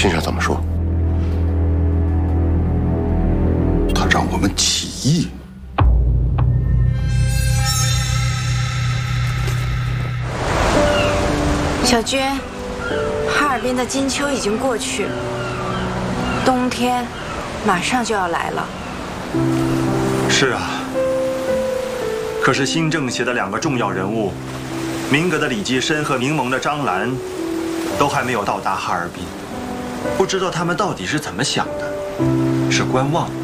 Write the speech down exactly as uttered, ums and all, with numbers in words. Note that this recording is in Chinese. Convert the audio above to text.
信上怎么说？ 他让我们起义。 小娟，哈尔滨的金秋已经过去，冬天马上就要来了。 是啊，可是新政协的两个重要人物，民革的李济深和民盟的张澜，都还没有到达哈尔滨，不知道他们到底是怎么想的，是观望